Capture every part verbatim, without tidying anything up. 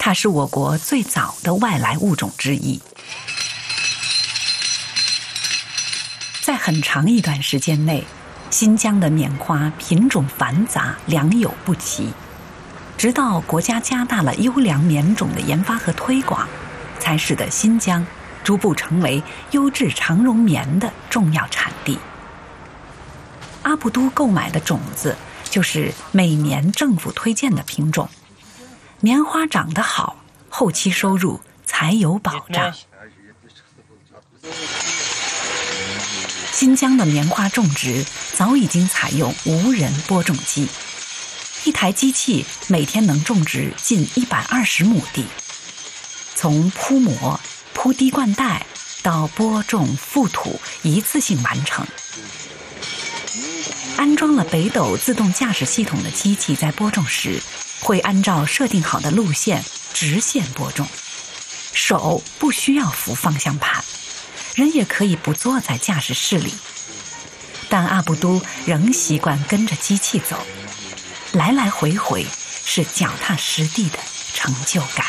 它是我国最早的外来物种之一。在很长一段时间内，新疆的棉花品种繁杂，良莠不齐。直到国家加大了优良棉种的研发和推广，才使得新疆逐步成为优质长绒棉的重要产地。阿布都购买的种子就是每年政府推荐的品种，棉花长得好，后期收入才有保障。新疆的棉花种植早已经采用无人播种机，一台机器每天能种植近一百二十亩地，从铺膜、铺滴灌带到播种覆土一次性完成。安装了北斗自动驾驶系统的机器在播种时，会按照设定好的路线直线播种，手不需要扶方向盘，人也可以不坐在驾驶室里。但阿布都仍习惯跟着机器走，来来回回是脚踏实地的成就感。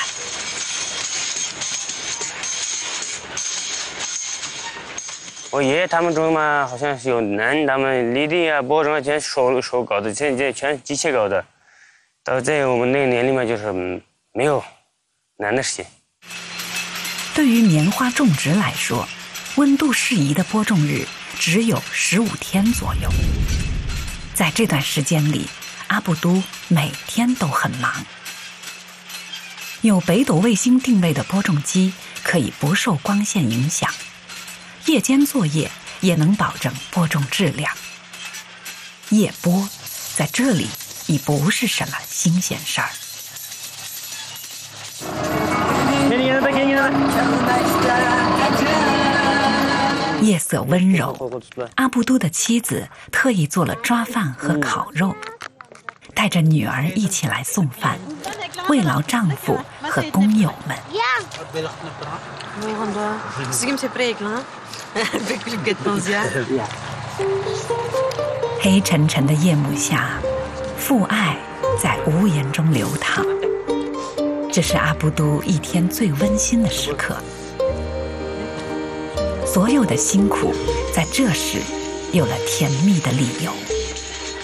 我爷爷他们种嘛，好像是有人他们犁地啊、播种啊，全手手搞的，现在全机器搞的。到在我们那个年龄嘛，就是、嗯、没有难的事情。 对于棉花种植来说，温度适宜的播种日只有十五天左右。在这段时间里，阿布都每天都很忙。有北斗卫星定位的播种机可以不受光线影响，夜间作业也能保证播种质量。夜播在这里已不是什么新鲜事儿。夜色温柔，阿布都的妻子特意做了抓饭和烤肉，带着女儿一起来送饭，慰劳丈夫和工友们。黑沉沉的夜幕下，父爱在无言中流淌，这是阿布都一天最温馨的时刻。所有的辛苦在这时有了甜蜜的理由。